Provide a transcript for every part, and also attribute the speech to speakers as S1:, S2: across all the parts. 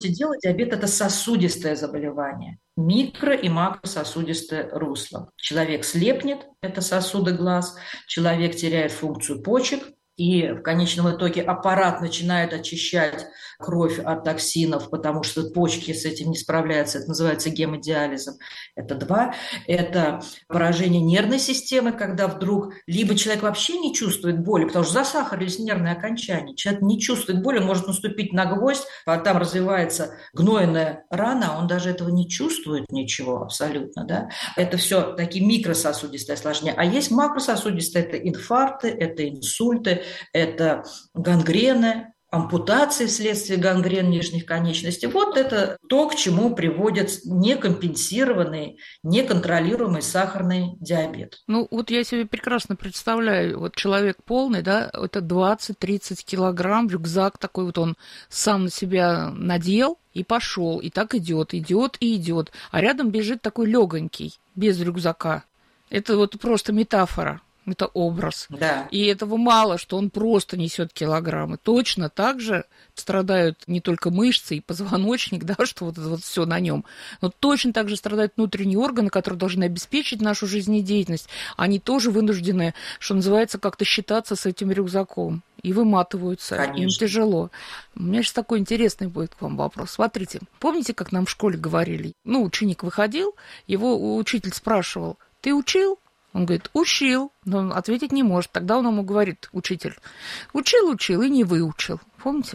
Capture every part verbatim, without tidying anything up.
S1: дела, диабет – это сосудистое заболевание. Микро- и макрососудистое русло. Человек слепнет, это сосуды глаз, человек теряет функцию почек, и в конечном итоге аппарат начинает очищать кровь от токсинов, потому что почки с этим не справляются. Это называется гемодиализом. Это два. Это поражение нервной системы, когда вдруг либо человек вообще не чувствует боли, потому что засахарились нервные окончания. Человек не чувствует боли, может наступить на гвоздь, а там развивается гнойная рана, он даже этого не чувствует ничего абсолютно. Да? Это все такие микрососудистые осложнения. А есть макрососудистые, это инфаркты, это инсульты, это гангрены, ампутации вследствие гангрен нижних конечностей. Вот это то, к чему приводит некомпенсированный, неконтролируемый сахарный диабет.
S2: Ну, вот я себе прекрасно представляю, вот человек полный, да, это двадцать-тридцать килограмм, рюкзак такой вот он сам на себя надел и пошел, и так идет, идет и идет, а рядом бежит такой легонький, без рюкзака. Это вот просто метафора. Это образ.
S1: Да.
S2: И этого мало, что он просто несет килограммы. Точно так же страдают не только мышцы и позвоночник, да, что вот это вот все на нем, но точно так же страдают внутренние органы, которые должны обеспечить нашу жизнедеятельность. Они тоже вынуждены, что называется, как-то считаться с этим рюкзаком. И выматываются,
S1: Конечно.
S2: Им тяжело. У меня сейчас такой интересный будет к вам вопрос. Смотрите, помните, как нам в школе говорили? Ну, ученик выходил, его учитель спрашивал: «Ты учил?» Он говорит: «Учил», но он ответить не может. Тогда он ему говорит, учитель: «Учил, учил и не выучил». Помните?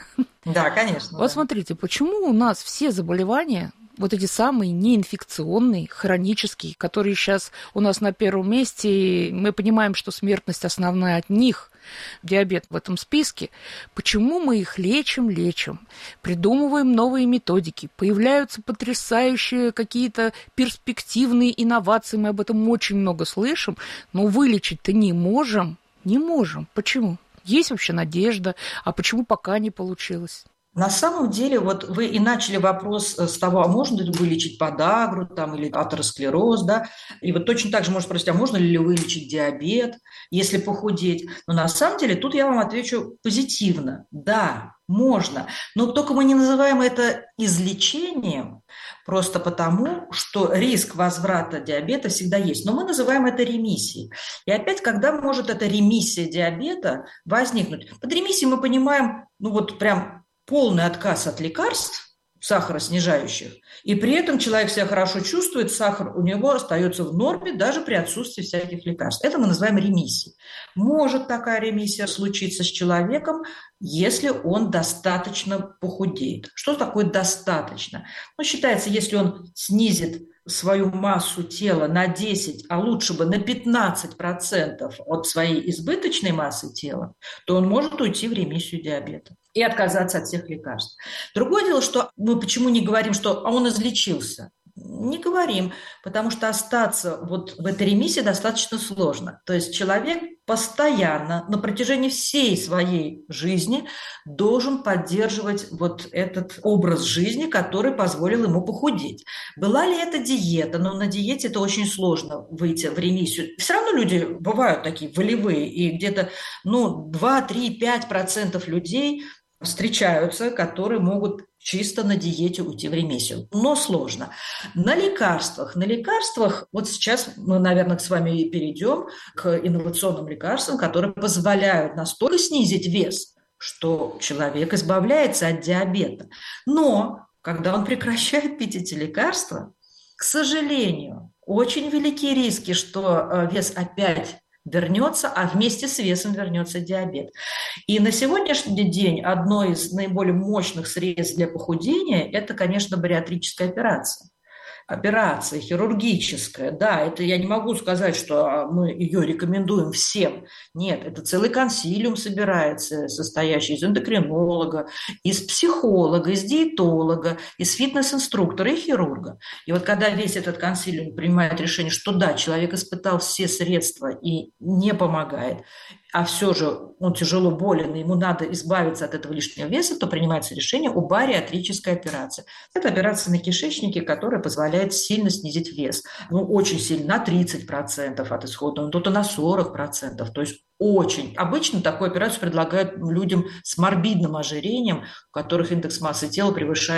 S1: Да, конечно.
S2: Вот
S1: да.
S2: смотрите, почему у нас все заболевания, вот эти самые неинфекционные, хронические, которые сейчас у нас на первом месте, мы понимаем, что смертность основная от них, диабет в этом списке, почему мы их лечим, лечим, придумываем новые методики, появляются потрясающие какие-то перспективные инновации, мы об этом очень много слышим, но вылечить-то не можем, не можем. Почему? Есть вообще надежда, а почему пока не получилось?
S1: На самом деле, вот вы и начали вопрос с того, а можно ли вылечить подагру там, или атеросклероз, да, и вот точно так же можно спросить, а можно ли вылечить диабет, если похудеть. Но на самом деле тут я вам отвечу позитивно. Да, можно, но только мы не называем это излечением, просто потому, что риск возврата диабета всегда есть. Но мы называем это ремиссией. И опять, когда может эта ремиссия диабета возникнуть? Под ремиссией мы понимаем, ну вот прям полный отказ от лекарств сахароснижающих, и при этом человек себя хорошо чувствует, сахар у него остается в норме даже при отсутствии всяких лекарств. Это мы называем ремиссией. Может такая ремиссия случиться с человеком, если он достаточно похудеет. Что такое достаточно? Ну, считается, если он снизит свою массу тела на десять, а лучше бы на пятнадцать процентов от своей избыточной массы тела, то он может уйти в ремиссию диабета и отказаться от всех лекарств. Другое дело, что мы почему не говорим, что а он излечился? Не говорим, потому что остаться вот в этой ремиссии достаточно сложно. То есть человек постоянно на протяжении всей своей жизни должен поддерживать вот этот образ жизни, который позволил ему похудеть. Была ли это диета? Но на диете это очень сложно выйти в ремиссию. Все равно люди бывают такие волевые, и где-то ну, два, три, пять процентов людей встречаются, которые могут чисто на диете уйти в ремиссию. Но сложно. На лекарствах. На лекарствах, вот сейчас мы, наверное, с вами и перейдем к инновационным лекарствам, которые позволяют настолько снизить вес, что человек избавляется от диабета. Но когда он прекращает пить эти лекарства, к сожалению, очень велики риски, что вес опять вернется, а вместе с весом вернется диабет. И на сегодняшний день одно из наиболее мощных средств для похудения – это, конечно, бариатрическая операция. Операция хирургическая, да, это я не могу сказать, что мы ее рекомендуем всем. Нет, это целый консилиум собирается, состоящий из эндокринолога, из психолога, из диетолога, из фитнес-инструктора и хирурга. И вот когда весь этот консилиум принимает решение, что да, человек испытал все средства и не помогает, а все же он тяжело болен, и ему надо избавиться от этого лишнего веса, то принимается решение о бариатрической операции. Это операция на кишечнике, которая позволяет сильно снизить вес. Ну, очень сильно, на тридцать процентов от исходного, ну, кто-то на сорок процентов. То есть очень. Обычно такую операцию предлагают людям с морбидным ожирением, у которых индекс массы тела превышает